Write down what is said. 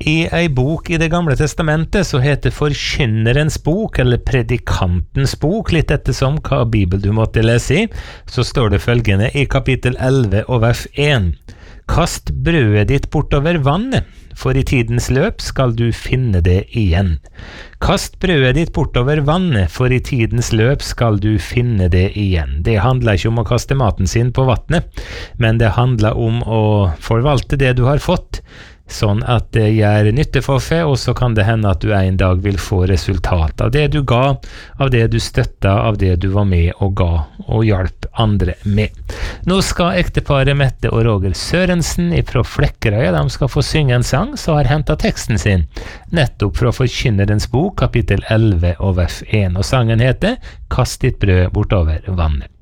I ei bok I det gamle testamentet så heter Forkynnerens bok, eller Predikantens bok, litt ettersom hva Bibel du måtte lese I, så står det følgende I kapittel 11 og vers 1. Kast brødet ditt bortover vannet, for I tidens løp skal du finne det igjen. Kast brødet ditt bortover vannet, for I tidens løp skal du finne det igjen. Det handler ikke om å kaste maten sin på vattnet, men det handler om å forvalte det du har fått, sånn at det gjør nytte for seg, og så kan det hende at du en dag vil få resultat av det du ga, av det du støttet, av det du var med og ga og hjalp andre med. Nå skal ekteparet Mette og Roger Sørensen fra Flekkerøy, de skal få synge en sang, så har hentet teksten sin, nettopp fra Forkynnerens bok, kapittel 11 og vers 1, og sangen heter «Kast ditt brød bortover vannet».